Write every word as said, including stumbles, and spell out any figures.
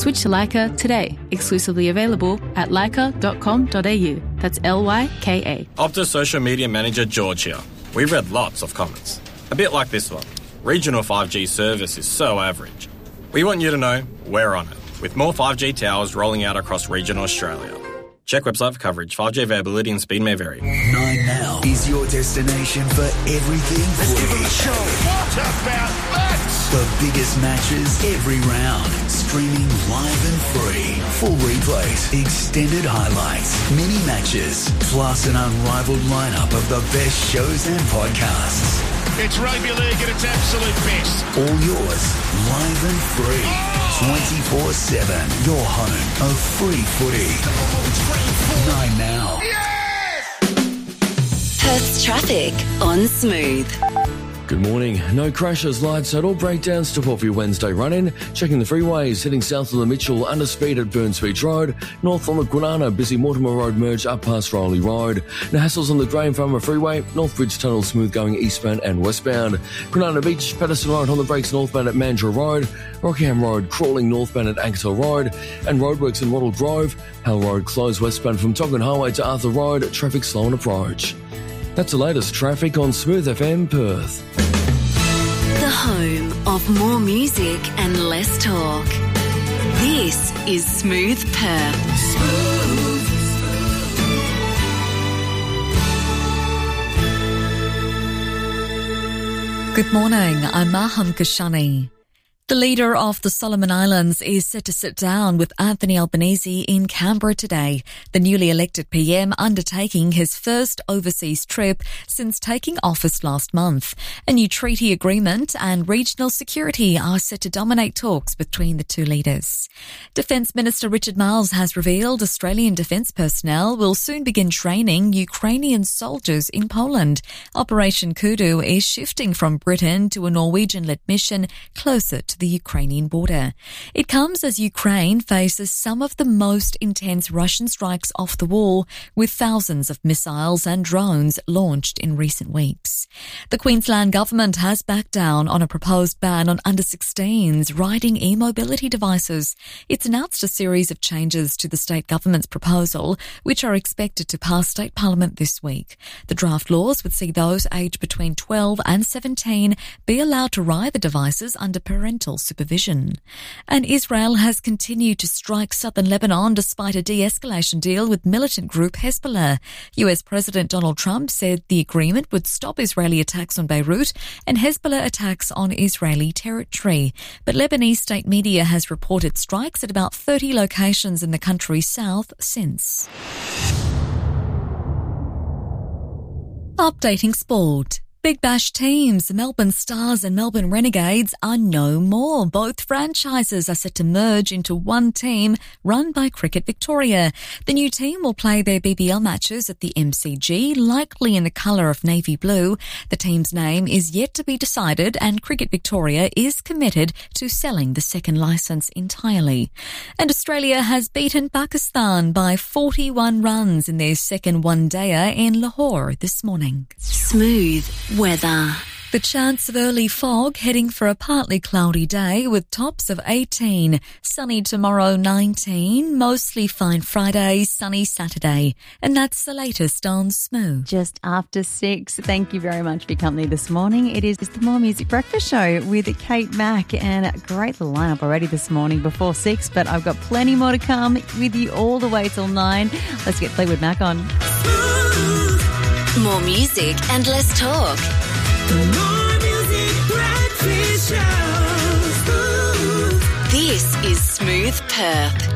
Switch to Lyca today. Exclusively available at lyca dot com dot a u. That's L Y K A. Optus Social Media Manager George here. We've read lots of comments. A bit like this one. Regional five G service is so average. We want you to know we're on it, with more five G towers rolling out across regional Australia. Check website for coverage. five G availability and speed may vary. Nine Now is your destination for everything footy. Show. What about that? The biggest matches every round. Streaming live and free. Full replays, extended highlights, mini matches, plus an unrivaled lineup of the best shows and podcasts. It's rugby league at its absolute best. All yours, live and free. twenty-four seven. Your home of free footy. Nine Now. Perth's traffic on Smooth. Good morning. No crashes, light set or breakdowns to report for your Wednesday run-in. Checking the freeways, heading south of the Mitchell, under speed at Burns Beach Road. North on the Kwinana, busy Mortimer Road merge up past Riley Road. No hassles on the Graham Farmer Freeway. Northbridge Tunnel smooth going eastbound and westbound. Kwinana Beach, Patterson Road on the brakes northbound at Mandurah Road. Rockingham Road crawling northbound at Ankersall Road. And roadworks in Wattle Grove. Hale Road closed westbound from Tongan Highway to Arthur Road. Traffic slow on approach. That's the latest traffic on Smooth F M Perth. The home of more music and less talk. This is Smooth Perth. Smooth. Good morning, I'm Maham Kashani. The leader of the Solomon Islands is set to sit down with Anthony Albanese in Canberra today, the newly elected P M undertaking his first overseas trip since taking office last month. A new treaty agreement and regional security are set to dominate talks between the two leaders. Defence Minister Richard Marles has revealed Australian defence personnel will soon begin training Ukrainian soldiers in Poland. Operation Kudu is shifting from Britain to a Norwegian-led mission closer to the Ukrainian border. It comes as Ukraine faces some of the most intense Russian strikes off the wall, with thousands of missiles and drones launched in recent weeks. The Queensland government has backed down on a proposed ban on under sixteens riding e-mobility devices. It's announced a series of changes to the state government's proposal, which are expected to pass state parliament this week. The draft laws would see those aged between twelve and seventeen be allowed to ride the devices under parental supervision. And Israel has continued to strike southern Lebanon despite a de-escalation deal with militant group Hezbollah. U S President Donald Trump said the agreement would stop Israeli attacks on Beirut and Hezbollah attacks on Israeli territory. But Lebanese state media has reported strikes at about thirty locations in the country's south since. Updating sport. Big Bash teams, Melbourne Stars and Melbourne Renegades, are no more. Both franchises are set to merge into one team run by Cricket Victoria. The new team will play their B B L matches at the M C G, likely in the colour of navy blue. The team's name is yet to be decided, and Cricket Victoria is committed to selling the second licence entirely. And Australia has beaten Pakistan by forty-one runs in their second one-dayer in Lahore this morning. Smooth weather. The chance of early fog heading for a partly cloudy day with tops of eighteen. Sunny tomorrow nineteen. Mostly fine Friday, sunny Saturday. And that's the latest on Smooth. Just after six. Thank you very much for your company this morning. It is the More Music Breakfast Show with Kate Mack, and a great little lineup already this morning before six, but I've got plenty more to come with you all the way till nine. Let's get Fleetwood Mac on. More music and less talk. More Music Breakfast Show. This is Smooth Perth.